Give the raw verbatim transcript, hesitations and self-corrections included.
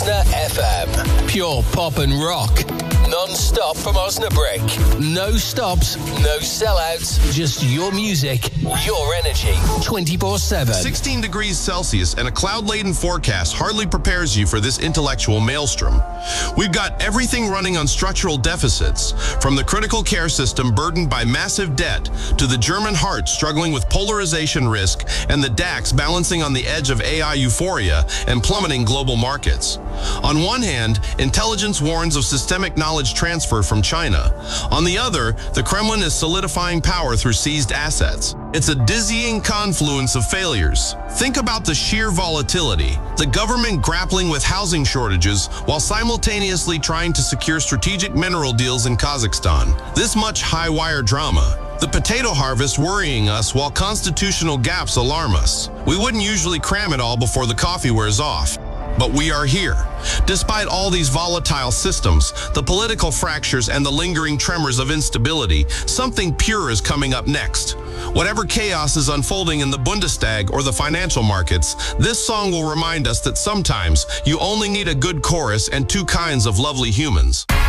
Osna F M. Pure pop and rock. Non-stop from Osnabrück. No stops, no sellouts, just your music, your energy, twenty-four seven. sixteen degrees Celsius and a cloud-laden forecast hardly prepares you for this intellectual maelstrom. We've got everything running on structural deficits, from the critical care system burdened by massive debt to the German heart struggling with polarization risk and the DAX balancing on the edge of A I euphoria and plummeting global markets. On one hand, intelligence warns of systemic knowledge transfer from China. On the other, the Kremlin is solidifying power through seized assets. It's a dizzying confluence of failures. Think about the sheer volatility. The government grappling with housing shortages while simultaneously trying to secure strategic mineral deals in Kazakhstan. This much high-wire drama. The potato harvest worrying us while constitutional gaps alarm us. We wouldn't usually cram it all before the coffee wears off. But we are here. Despite all these volatile systems, the political fractures and the lingering tremors of instability, something pure is coming up next. Whatever chaos is unfolding in the Bundestag or the financial markets, this song will remind us that sometimes you only need a good chorus and two kinds of lovely humans.